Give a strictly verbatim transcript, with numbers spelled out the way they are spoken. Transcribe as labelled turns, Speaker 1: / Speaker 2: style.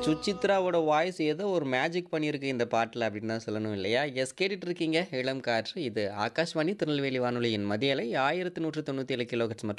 Speaker 1: சுசித்ராவோட voice ஏதோ ஒரு magic பண்ணியிருக்கு இந்த பாட்டுல அப்படின்னு தான் சொல்லணும் இல்லையா? எஸ் கேட்டுட்டு இருக்கீங்க இளம் காற்று. இது ஆகாஷ்வாணி திருநெல்வேலி வானொலியின் மதிய அலை ஆயிரத்து நூற்று தொண்ணூற்றி ஏழு கிலோஹெர்ட்ஸ் மற்றும்